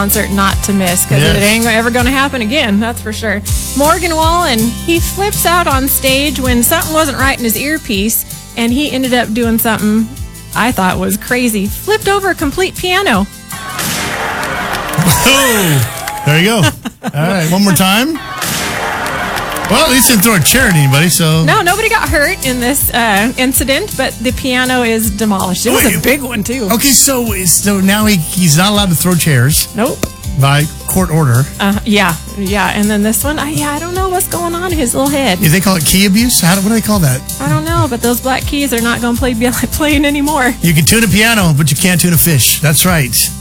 concert not to miss, because it ain't ever going to happen again, that's for sure. Morgan Wallen, he flips out on stage when something wasn't right in his earpiece, and he ended up doing something I thought was crazy. Flipped over a complete piano. Oh, there you go. All right, one more time. Well, at least didn't throw a chair at anybody, so... No, nobody got hurt in this incident, but the piano is demolished. It was a big one, too. Okay, so now he's not allowed to throw chairs. Nope. By court order. Yeah. And then this one, I don't know what's going on in his little head. Do they call it key abuse? What do they call that? I don't know, but those black keys are not going to be playing anymore. You can tune a piano, but you can't tune a fish. That's right.